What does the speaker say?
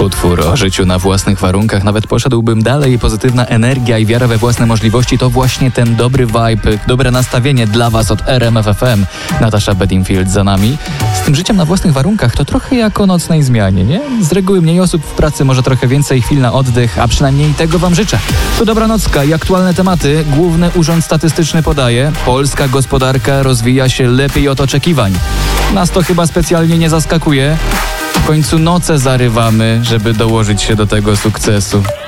Utwór o życiu na własnych warunkach, nawet poszedłbym dalej. Pozytywna energia i wiara we własne możliwości to właśnie ten dobry vibe, dobre nastawienie dla Was od RMF FM. Natasza Bedingfield za nami. Z tym życiem na własnych warunkach to trochę jak o nocnej zmianie, nie? Z reguły mniej osób w pracy, może trochę więcej chwil na oddech, a przynajmniej tego Wam życzę. Tu Dobranocka i aktualne tematy. Główny Urząd Statystyczny podaje: polska gospodarka rozwija się lepiej od oczekiwań. Nas to chyba specjalnie nie zaskakuje. W końcu noce zarywamy, żeby dołożyć się do tego sukcesu.